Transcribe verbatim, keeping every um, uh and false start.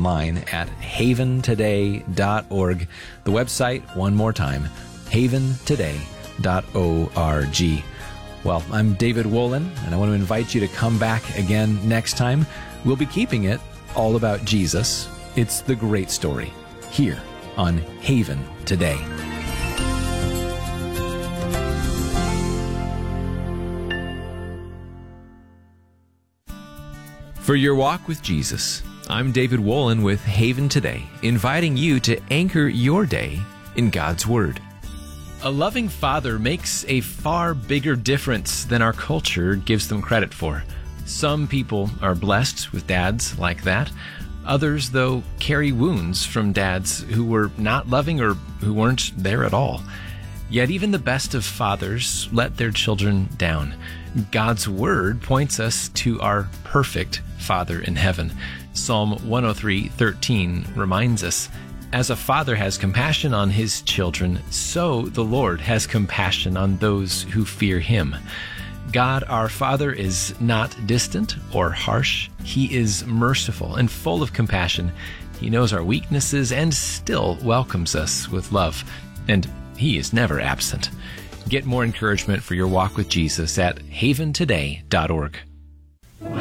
online at haven today dot org. The website, one more time, haven today dot org. Well, I'm David Wolin, and I want to invite you to come back again next time. We'll be keeping it all about Jesus. It's the great story here on Haven Today. For your walk with Jesus, I'm David Wolin with Haven Today, inviting you to anchor your day in God's Word. A loving father makes a far bigger difference than our culture gives them credit for. Some people are blessed with dads like that. Others, though, carry wounds from dads who were not loving or who weren't there at all. Yet even the best of fathers let their children down. God's Word points us to our perfect Father in heaven. Psalm one oh three thirteen reminds us, "As a father has compassion on his children, so the Lord has compassion on those who fear him." God, our Father, is not distant or harsh. He is merciful and full of compassion. He knows our weaknesses and still welcomes us with love. And He is never absent. Get more encouragement for your walk with Jesus at haven today dot org.